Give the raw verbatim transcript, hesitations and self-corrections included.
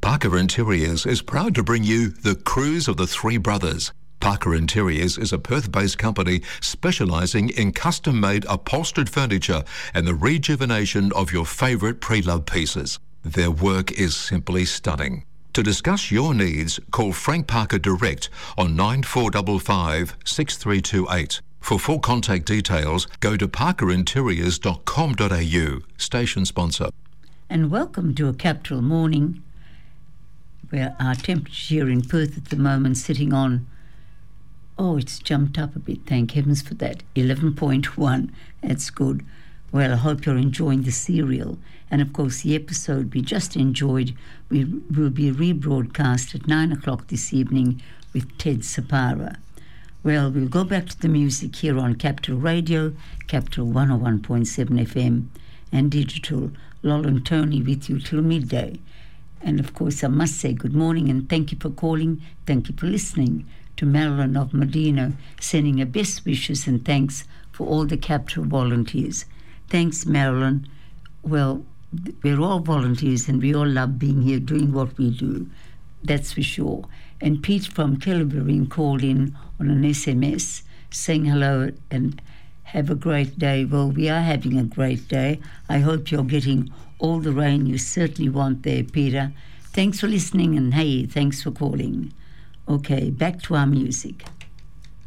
Parker Interiors is proud to bring you The Cruise of the Three Brothers. Parker Interiors is a Perth-based company specialising in custom-made upholstered furniture and the rejuvenation of your favourite pre-loved pieces. Their work is simply stunning. To discuss your needs, call Frank Parker direct on nine four five five, six three two eight. For full contact details, go to parker interiors dot com dot a u. Station sponsor. And welcome to a Capital Morning, where our temperature here in Perth at the moment sitting on, oh, it's jumped up a bit, thank heavens for that, eleven point one. That's good. Well, I hope you're enjoying the serial. And, of course, the episode we just enjoyed we will be rebroadcast at nine o'clock this evening with Ted Sapara. Well, we'll go back to the music here on Capital Radio, Capital one oh one point seven F M, and digital. Lol and Tony with you till midday. And, of course, I must say good morning and thank you for calling. Thank you for listening to Marilyn of Medina, sending her best wishes and thanks for all the Capital volunteers. Thanks, Marilyn. Well, we're all volunteers and we all love being here doing what we do. That's for sure. And Pete from Kellerberrin called in on an S M S saying hello and have a great day. Well, we are having a great day. I hope you're getting all the rain you certainly want there, Peter. Thanks for listening and hey, thanks for calling. Okay, back to our music.